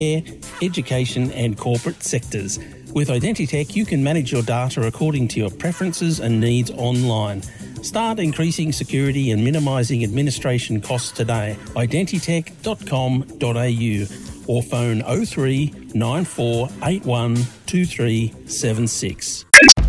education and corporate sectors. With Identitech, you can manage your data according to your preferences and needs online. Start increasing security and minimising administration costs today. Identitech.com.au or phone 03 9481 2376.